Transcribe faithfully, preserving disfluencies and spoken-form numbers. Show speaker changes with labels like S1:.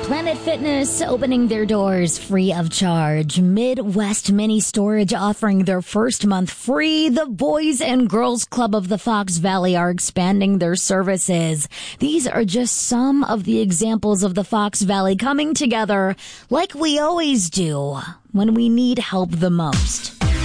S1: Planet Fitness opening their doors free of charge. Midwest Mini Storage offering their first month free. The Boys and Girls Club of the Fox Valley are expanding their services. These are just some of the examples of the Fox Valley coming together like we always do when we need help the most.